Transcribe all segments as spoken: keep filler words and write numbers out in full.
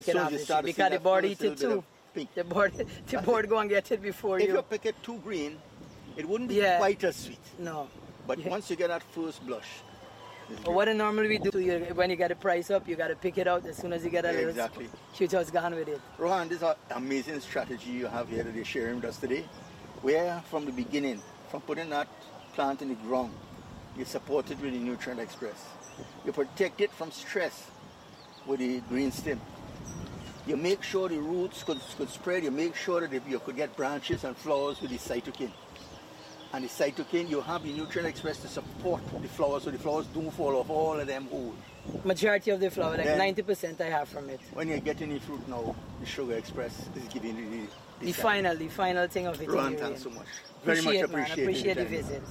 So you start because the board eat it too. Pink. The board, the board go and get it before if you. If you pick it too green, it wouldn't be yeah. quite as sweet. No. But yeah. once you get that first blush. Well, what I normally we do, you, when you get the price up, you got to pick it out as soon as you get a yeah, little exactly. shoot out's gone with it. Rohan, this is an amazing strategy you have here that you're sharing with us today. Where from the beginning, from putting that plant in the ground, you support it with the Nutrient Express. You protect it from stress with the green stem. You make sure the roots could, could spread. You make sure that you could get branches and flowers with the cytokine. And the cytokine, you have the Nutrient Express to support the flowers, so the flowers don't fall off, all of them whole. Majority of the flower, like then, ninety percent I have from it. When you're getting the fruit now, the Sugar Express is giving you the... The, the final, the final thing of it. Rohan, thanks so much. Very appreciate, much appreciate man. Appreciate the visit.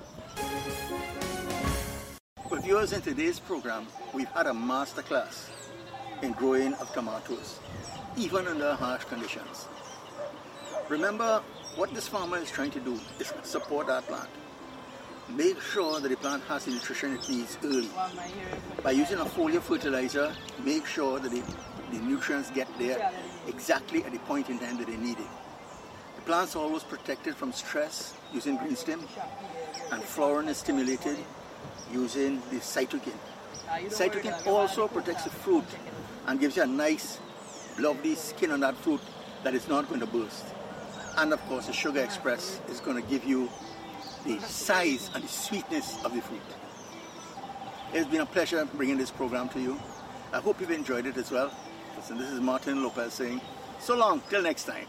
Well, viewers, in today's program, we've had a masterclass in growing of tomatoes, even under harsh conditions. Remember, what this farmer is trying to do is support that plant. Make sure that the plant has the nutrition it needs early. By using a foliar fertilizer, make sure that the, the nutrients get there exactly at the point in time that they need it. The plant's always protected from stress using green stem, and flowering is stimulated using the cytokine. Cytokine also protects the fruit and gives you a nice, lovely skin on that fruit that is not going to burst. And of course, the Sugar Express is going to give you the size and the sweetness of the fruit. It's been a pleasure bringing this program to you. I hope you've enjoyed it as well. Listen, this is Martin Lopez saying, so long, till next time.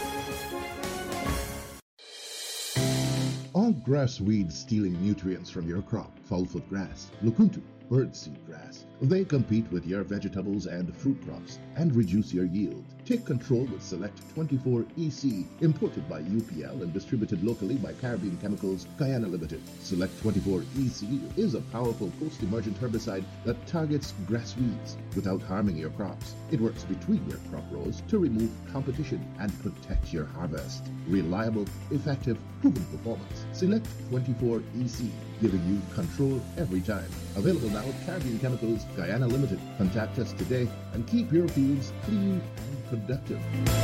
All grass weeds stealing nutrients from your crop, foulfoot grass, lukuntu, birdseed grass. They compete with your vegetables and fruit crops and reduce your yield. Take control with Select twenty-four E C, imported by U P L and distributed locally by Caribbean Chemicals, Guyana Limited. Select twenty-four E C is a powerful post-emergent herbicide that targets grass weeds without harming your crops. It works between your crop rows to remove competition and protect your harvest. Reliable, effective, proven performance. Select twenty-four E C, giving you control every time. Available now at Caribbean Chemicals, Guyana Limited. Contact us today and keep your fields clean and productive.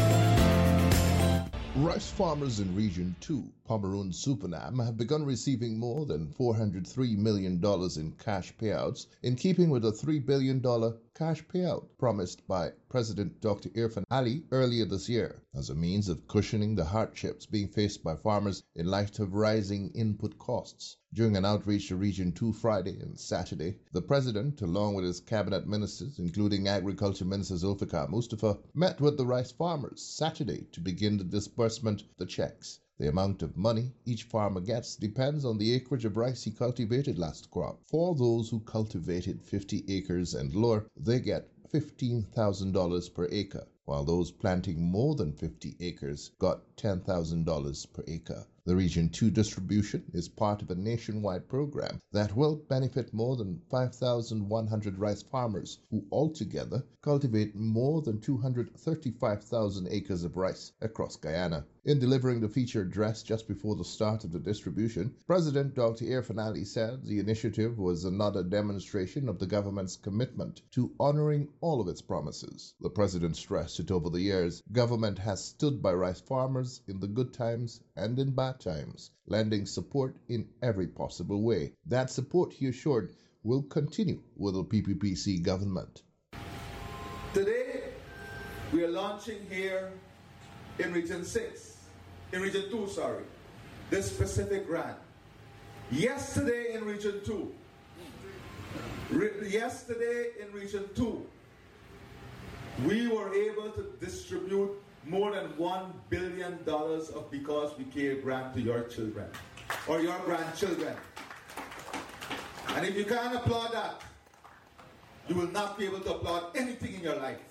Rice farmers in Region two, Pomeroon Supernam, have begun receiving more than four hundred three million dollars in cash payouts, in keeping with a three billion dollars cash payout promised by President Doctor Irfaan Ali earlier this year, as a means of cushioning the hardships being faced by farmers in light of rising input costs. During an outreach to Region two Friday and Saturday, the President, along with his cabinet ministers, including Agriculture Minister Zulfikar Mustafa, met with the rice farmers Saturday to begin the disbursement of the checks. The amount of money each farmer gets depends on the acreage of rice he cultivated last crop. For those who cultivated fifty acres and lower, they get fifteen thousand dollars per acre, while those planting more than fifty acres got ten thousand dollars per acre. The Region two distribution is part of a nationwide program that will benefit more than five thousand one hundred rice farmers who altogether cultivate more than two hundred thirty-five thousand acres of rice across Guyana. In delivering the feature address just before the start of the distribution, President Doctor Irfaan Ali said the initiative was another demonstration of the government's commitment to honoring all of its promises. The President stressed that over the years, government has stood by rice farmers in the good times and in bad times, lending support in every possible way. That support, he assured, will continue with the P P P C government. Today, we are launching here in Region six, in Region two, sorry, this specific grant. Yesterday in Region two, re- yesterday in Region two, we were able to distribute more than one billion dollars of Because We Care grant to your children or your grandchildren. And if you can't applaud that, you will not be able to applaud anything in your life.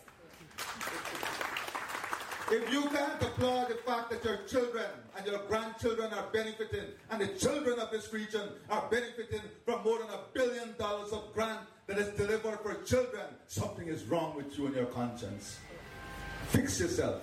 If you can't applaud the fact that your children and your grandchildren are benefiting, and the children of this region are benefiting from more than a billion dollars of grant that is delivered for children, something is wrong with you and your conscience. Fix yourself.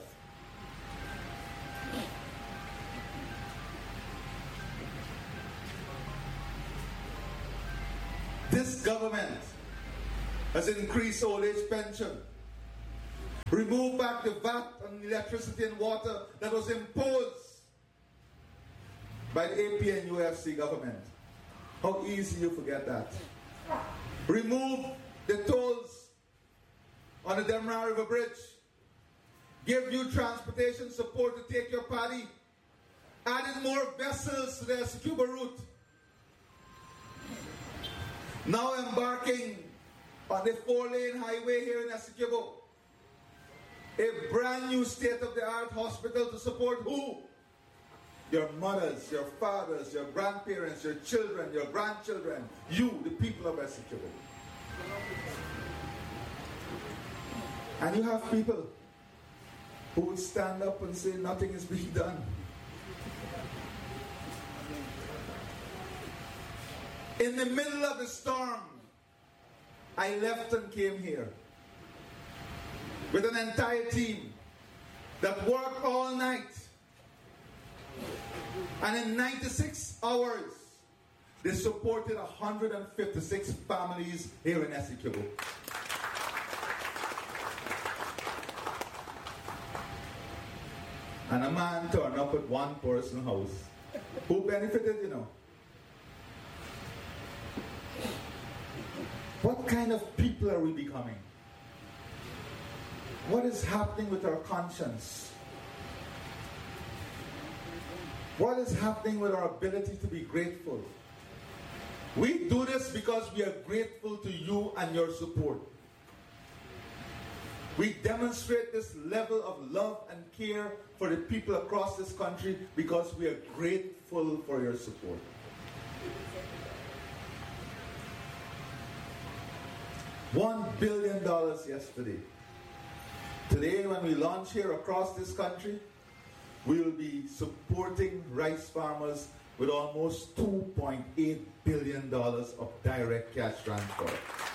This government has increased old age pension Remove back the V A T on electricity and water that was imposed by the A P N U F C government. How easy you forget that. Remove the tolls on the Demerara River Bridge. Give you transportation support to take your party. Added more vessels to the Essequibo route. Now embarking on the four-lane highway here in Essequibo. A brand new state-of-the-art hospital to support who? Your mothers, your fathers, your grandparents, your children, your grandchildren, you, the people of Essequibo. And you have people who would stand up and say nothing is being done. In the middle of the storm, I left and came here with an entire team that worked all night. And in ninety-six hours, they supported one hundred fifty-six families here in Essequibo. And a man turned up at one person's house. Who benefited, you know? What kind of people are we becoming? What is happening with our conscience? What is happening with our ability to be grateful? We do this because we are grateful to you and your support. We demonstrate this level of love and care for the people across this country because we are grateful for your support. One billion dollars yesterday. Today, when we launch here across this country, we will be supporting rice farmers with almost two point eight billion dollars of direct cash transfer.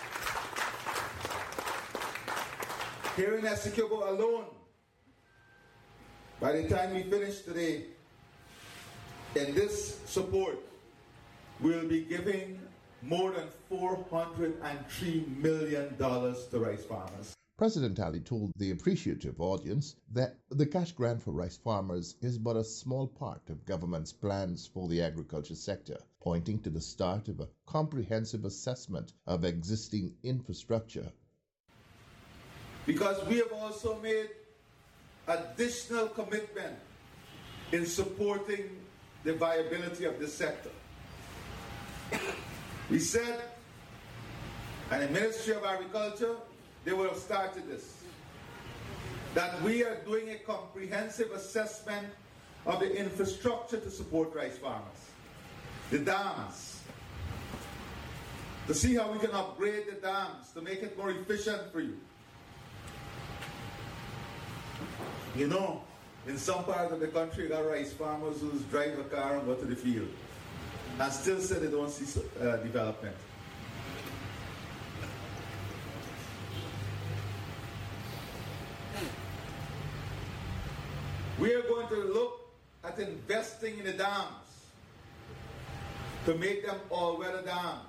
Here in Essequibo alone, by the time we finish today, in this support, we'll be giving more than four hundred three million dollars to rice farmers. President Ali told the appreciative audience that the cash grant for rice farmers is but a small part of government's plans for the agriculture sector, pointing to the start of a comprehensive assessment of existing infrastructure. Because we have also made additional commitment in supporting the viability of this sector. We said, and the Ministry of Agriculture, they will have started this, that we are doing a comprehensive assessment of the infrastructure to support rice farmers. The dams, to see how we can upgrade the dams to make it more efficient for you. You know, in some parts of the country, you got rice farmers who drive a car and go to the field and still say they don't see uh, development. We are going to look at investing in the dams to make them all-weather dams.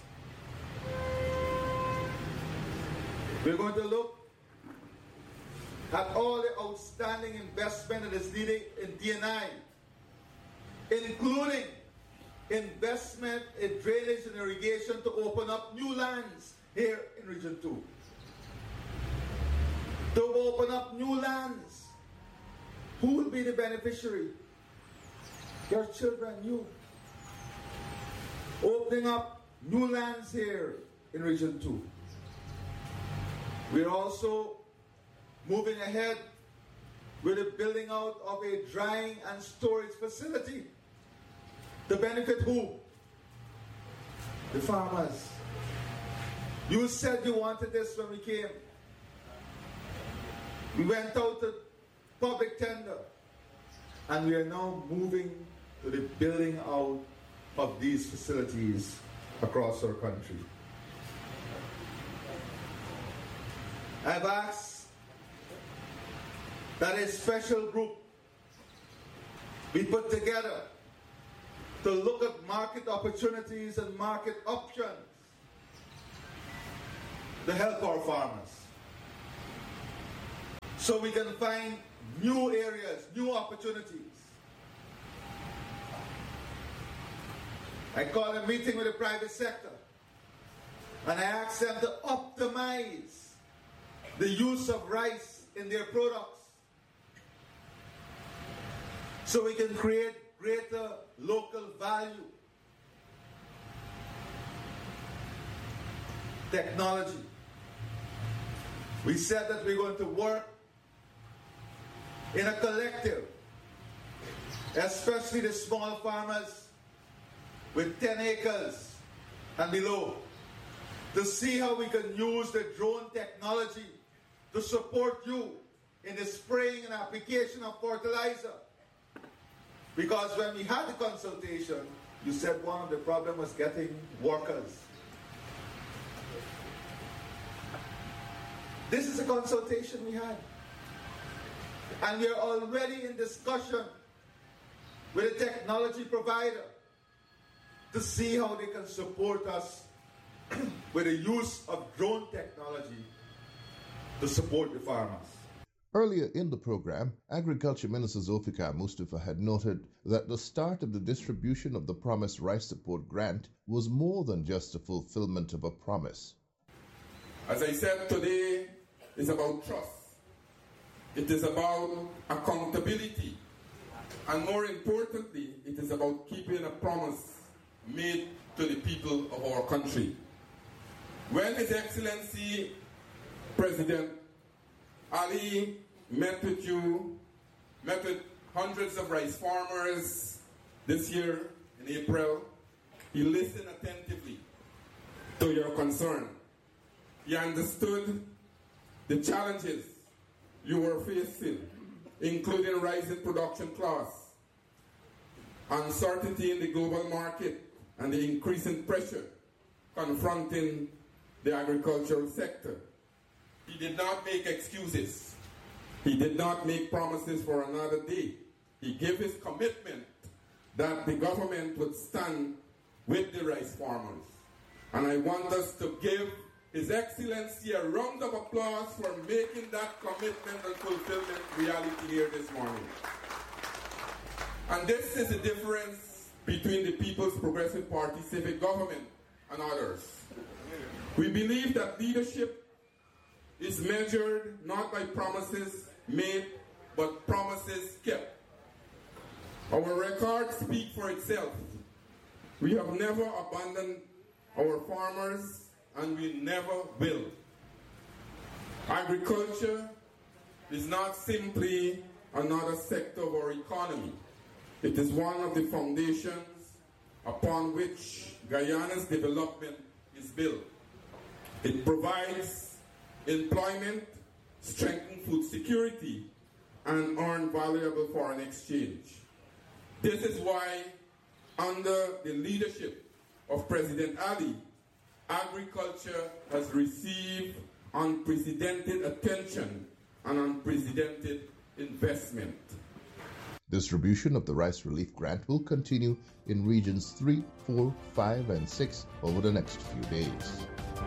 We're going to look at all the outstanding investment that is needed in D and I, including investment in drainage and irrigation to open up new lands here in Region two. To open up new lands. Who will be the beneficiary? Your children, you. Opening up new lands here in Region two. We're also moving ahead with the building out of a drying and storage facility to benefit who? The farmers. You said you wanted this when we came. We went out to public tender, and we are now moving to the building out of these facilities across our country. I've asked that a special group be put together to look at market opportunities and market options to help our farmers. so we can find new areas, new opportunities. I called a meeting with the private sector and I asked them to optimize the use of rice in their products so we can create greater local value. Technology. We said that we're going to work in a collective, especially the small farmers with ten acres and below, to see how we can use the drone technology to support you in the spraying and application of fertilizer. Because when we had the consultation, you said one of the problems was getting workers. This is a consultation we had. And we are already in discussion with a technology provider to see how they can support us with the use of drone technology to support the farmers. Earlier in the program, Agriculture Minister Zulfikar Mustafa had noted that the start of the distribution of the promised rice support grant was more than just a fulfillment of a promise. As I said, today is about trust. It is about accountability. And more importantly, it is about keeping a promise made to the people of our country. When His Excellency President Ali met with you, met with hundreds of rice farmers this year in April, he listened attentively to your concern. He understood the challenges you were facing, including rising production costs, uncertainty in the global market, and the increasing pressure confronting the agricultural sector. He did not make excuses. He did not make promises for another day. He gave his commitment that the government would stand with the rice farmers. And I want us to give His Excellency a round of applause for making that commitment and fulfillment reality here this morning. And this is the difference between the People's Progressive Party civic government and others. We believe that leadership is measured not by promises made, but promises kept. Our record speaks for itself. We have never abandoned our farmers, and we never will. Agriculture is not simply another sector of our economy. It is one of the foundations upon which Guyana's development is built. It provides employment, strengthens food security, and earns valuable foreign exchange. This is why, under the leadership of President Ali, agriculture has received unprecedented attention and unprecedented investment. Distribution of the Rice Relief Grant will continue in Regions three, four, five, and six over the next few days.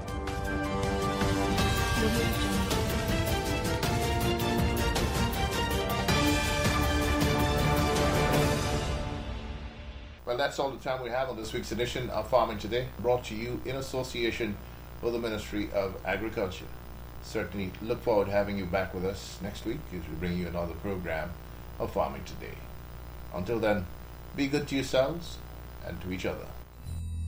Well, that's all the time we have on this week's edition of Farming Today, brought to you in association with the Ministry of Agriculture. Certainly look forward to having you back with us next week as we bring you another program of Farming Today. Until then, be good to yourselves and to each other.